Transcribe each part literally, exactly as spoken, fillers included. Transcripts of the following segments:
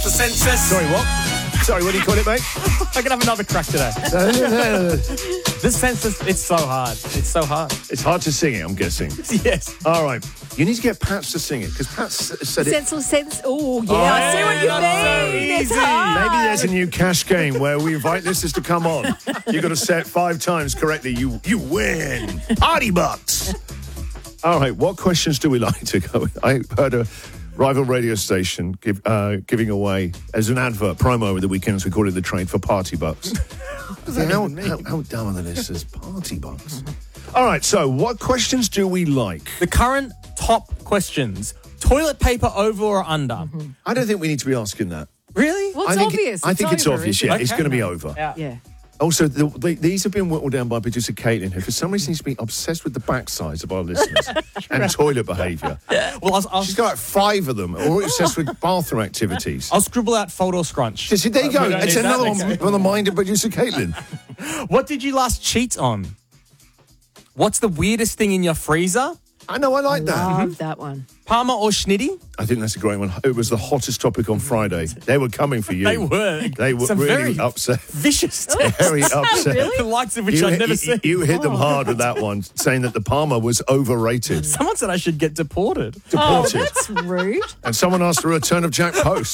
The census. Sorry, what? Sorry, what do you call it, mate? I can have another crack today. The census, it's so hard. It's so hard. It's hard to sing it, I'm guessing. Yes. All right. You need to get Pats to sing it, because Pats s- said it. Sense sense. Oh, yeah, Oh, I see what you that's so mean. It's easy. hard. Maybe there's a new cash game where we invite listeners to come on. You've got to say it five times correctly. You you win. Party bucks. All right, what questions do we like to go with? I heard a rival radio station give, uh, giving away, as an advert, promo over the weekends, we call it the trade for party bucks. how, how, how dumb are the listeners? Party bucks. All right, so what questions do we like? The current top questions. Toilet paper over or under? I don't think we need to be asking that. Really? Well, I it's think obvious. I think it's over, obvious, isn't yeah. it? It's Okay. going to be over. Yeah. Yeah. Also, the, the, these have been whittled down by producer Caitlin, who for some reason seems to be obsessed with the backsides of our listeners and toilet behaviour. Well, I'll, I'll, She's got like five of them, or obsessed with bathroom activities. I'll scribble out fold or scrunch. So there you go. We don't It's need that, another one okay. from the mind of producer Caitlin. What did you last cheat on? What's the weirdest thing in your freezer? I know, I like that. Love that one. Parma or schnitty? I think that's a great one. It was the hottest topic on Friday. They were coming for you. They were. They were Some really very upset. Vicious tests. Very upset. The likes of which You, I'd never you- seen. you hit them hard with that one, saying that the Palmer was overrated. Someone said I should get deported. Oh, Deported. that's rude. And someone asked for a return of Jack Post.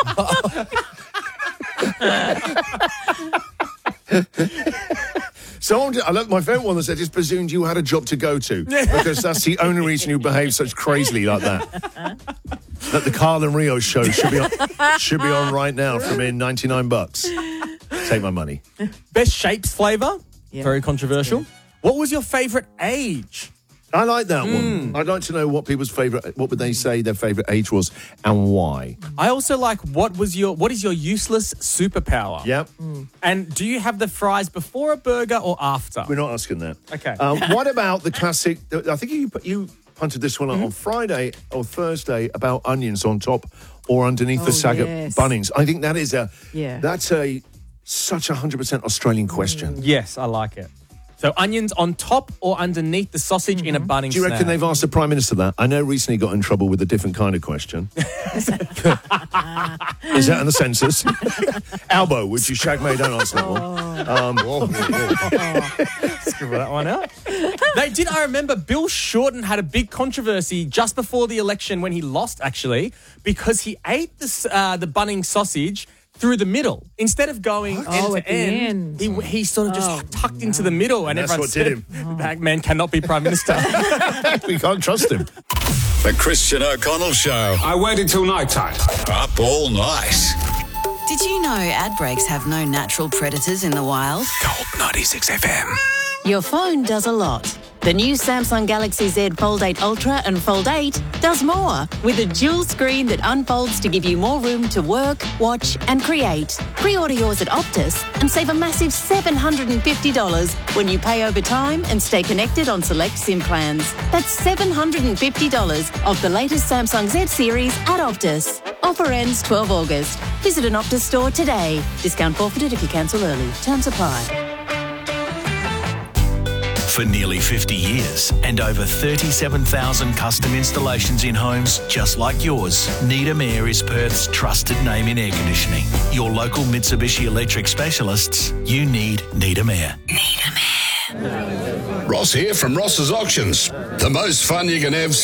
Someone, I love my favourite one that said, just presumed you had a job to go to, because that's the only reason you behave such crazily like that. That the Carl and Rio show should be on, should be on right now for me ninety-nine bucks. Take my money. Best shapes flavour? Yeah. Very controversial. What was your favourite age? I like that one. I'd like to know what people's favourite, what would they say their favourite age was and why. I also like what was your what is your useless superpower? Yep. And do you have the fries before a burger or after? We're not asking that. Okay. Um, what about the classic? I think you you punted this one up on Friday or Thursday about onions on top or underneath the Oh, Sagat yes. Bunnings. I think that is a Yeah. That's a such a hundred percent Australian question. Yes, I like it. So onions on top or underneath the sausage in a Bunnings Do you reckon snack? they've asked the Prime Minister that? I know recently got in trouble with a different kind of question. Is that in the census? Albo, would you shag me? Don't answer that one. Um, whoa, whoa, whoa. Scribble that one out. They did. I remember Bill Shorten had a big controversy just before the election when he lost, actually, because he ate the s- uh, the Bunnings sausage through the middle instead of going end Oh, to at the end. end. He he sort of just Oh, tucked into the middle, and, And that's everyone what said, did him. "That man cannot be prime minister." We can't trust him. The Christian O'Connell Show. I waited till night time. Up all night. Did you know ad breaks have no natural predators in the wild? Gold ninety-six F M. Your phone does a lot. The new Samsung Galaxy Z Fold eight Ultra and Fold eight does more, with a dual screen that unfolds to give you more room to work, watch and create. Pre-order yours at Optus and save a massive seven hundred fifty dollars when you pay over time and stay connected on select SIM plans. That's seven hundred fifty dollars off the latest Samsung Z series at Optus. Offer ends twelve August. Visit an Optus store today. Discount forfeited if you cancel early. Terms apply. For nearly fifty years and over thirty-seven thousand custom installations in homes just like yours, Needham Air is Perth's trusted name in air conditioning. Your local Mitsubishi Electric specialists, you need Needham Air. Ross here from Ross's Auctions. The most fun you can have